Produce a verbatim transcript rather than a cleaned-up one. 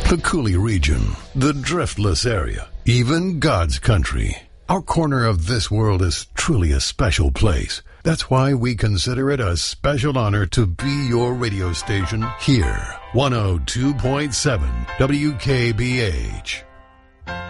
The Coulee region, the driftless area, even God's country. Our corner of this world is truly a special place. That's why we consider it a special honor to be your radio station here. one oh two point seven W K B H.